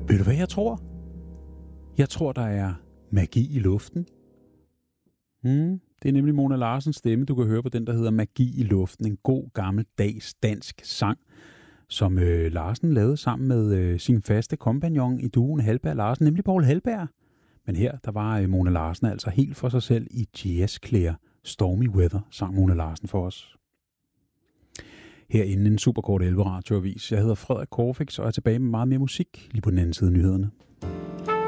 Ved du hvad jeg tror? Jeg tror, der er magi i luften. Det er nemlig Mona Larsens stemme, du kan høre på den, der hedder Magi i luften. En god gammeldags dansk sang, som Larsen lavede sammen med sin faste kompagnon i duoen Halberg Larsen, nemlig Poul Halberg. Men her, der var Mona Larsen altså helt for sig selv i jazzklæder. Stormy Weather sang Mona Larsen for os. Herinde en superkort 11 radioavis. Jeg hedder Frederik Korfix, og er tilbage med meget mere musik lige på den anden side af nyhederne.